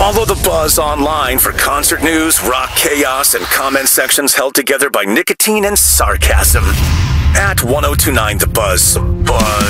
Follow The Buzz online for concert news, rock chaos, and comment sections held together by nicotine and sarcasm. At 1029 The Buzz. Buzz.